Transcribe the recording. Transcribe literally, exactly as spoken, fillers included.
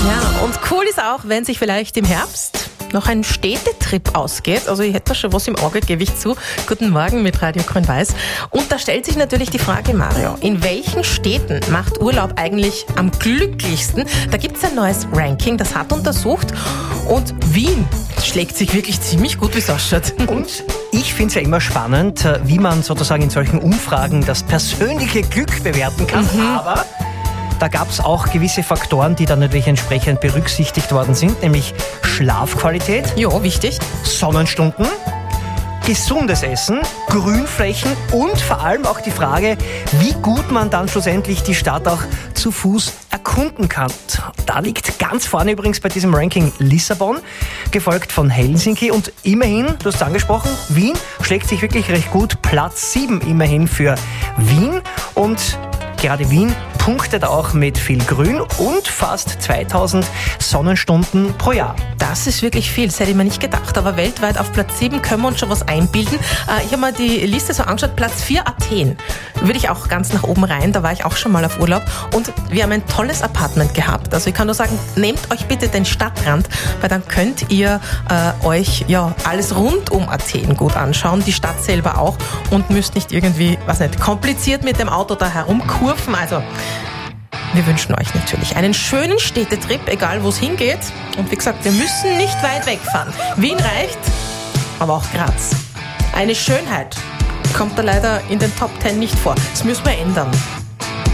Ja, und cool ist auch, wenn sich vielleicht im Herbst noch ein Städtetrip ausgeht. Also ich hätte da schon was im Auge, gebe ich zu. Guten Morgen mit Radio Grün-Weiß. Und da stellt sich natürlich die Frage, Mario, in welchen Städten macht Urlaub eigentlich am glücklichsten? Da gibt es ein neues Ranking, das hat untersucht. Und Wien schlägt sich wirklich ziemlich gut, wie es ausschaut. Und ich finde es ja immer spannend, wie man sozusagen in solchen Umfragen das persönliche Glück bewerten kann. Mhm. Aber da gab es auch gewisse Faktoren, die dann natürlich entsprechend berücksichtigt worden sind, nämlich Schlafqualität, Jo, wichtig. Sonnenstunden, gesundes Essen, Grünflächen und vor allem auch die Frage, wie gut man dann schlussendlich die Stadt auch zu Fuß erkunden kann. Da liegt ganz vorne übrigens bei diesem Ranking Lissabon, gefolgt von Helsinki und immerhin, du hast es angesprochen, Wien schlägt sich wirklich recht gut, Platz sieben immerhin für Wien und gerade Wien punktet auch mit viel Grün und fast zweitausend Sonnenstunden pro Jahr. Das ist wirklich viel, das hätte ich mir nicht gedacht. Aber weltweit auf Platz sieben können wir uns schon was einbilden. Ich habe mir die Liste so angeschaut. Platz vier Athen. Würde ich auch ganz nach oben rein. Da war ich auch schon mal auf Urlaub. Und wir haben ein tolles Apartment gehabt. Also ich kann nur sagen, nehmt euch bitte den Stadtrand, weil dann könnt ihr äh, euch ja alles rund um Athen gut anschauen. Die Stadt selber auch. Und müsst nicht irgendwie, was nicht, kompliziert mit dem Auto da herumkurven. Also wir wünschen euch natürlich einen schönen Städtetrip, egal wo es hingeht. Und wie gesagt, wir müssen nicht weit wegfahren. Wien reicht, aber auch Graz. Eine Schönheit kommt da leider in den Top Ten nicht vor. Das müssen wir ändern.